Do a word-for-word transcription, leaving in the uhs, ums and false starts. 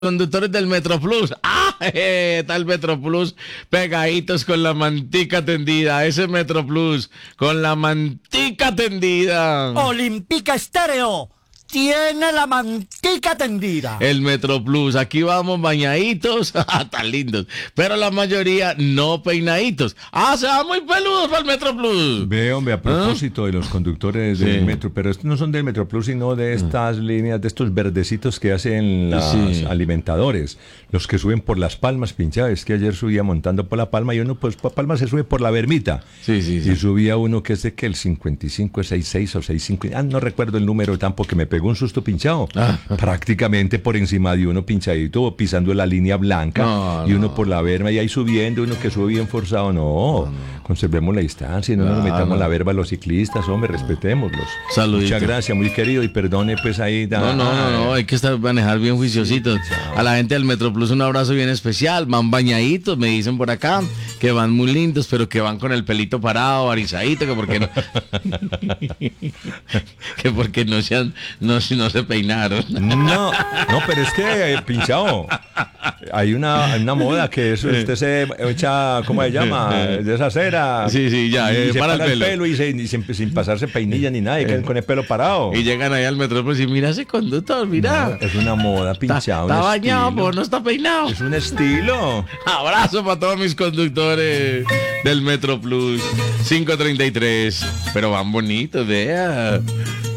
conductores del Metroplus. ¡Ah! Eh, está el Metroplus pegaditos con la mantica tendida. Ese Metroplus con la mantica tendida. Olímpica Estéreo tiene la mantica tendida. El Metroplus, aquí vamos bañaditos, tan lindos, pero la mayoría no peinaditos. Ah, se van muy peludos para el Metroplus. Ve, hombre, a propósito ¿Ah? de los conductores del Sí. metro, pero estos no son del Metroplus, sino de estas líneas, de estos verdecitos que hacen los Sí. alimentadores, los que suben por Las Palmas, pinchado. Es que ayer subía montando por La Palma y uno, pues, por Palma se sube por la Bermita. Sí, sí, sí. Y subía uno que es de que el cincuenta y cinco, sesenta y seis o sesenta y cinco, ah, no recuerdo el número tampoco, que me pegó un susto pinchado. Ah. Prácticamente por encima de uno pinchadito, pisando la línea blanca, No, y uno no. por la verma y ahí subiendo, uno que sube bien forzado. No, conservemos la distancia y no nos Claro. metamos la verba a los ciclistas, hombre, respetémoslos. Saludito. Muchas gracias, muy querido, y perdone pues ahí. da- No, no, no, no, hay que estar manejar bien juiciositos. A la gente del Metroplus un abrazo bien especial. Van bañaditos, me dicen por acá, que van muy lindos, pero que van con el pelito parado, arizadito, que porque no, que porque no se han, no, no se peinaron. No, no, pero es que, eh, pinchado, hay una, hay una moda que eso, usted se echa, ¿cómo se llama? De esa cera. Sí, sí, ya, y eh, se para para el el pelo. pelo, y, se- y sin, sin pasarse peinilla ni nada, y quedan con el pelo parado. Y llegan ahí al Metroplus y mira ese conductor, mira. Es una moda, Está, pinchado. está un bañado, estilo. pero no está peinado. Es un estilo. Abrazo para todos mis conductores del Metroplus. cinco treinta y tres. Pero van bonitos, vea.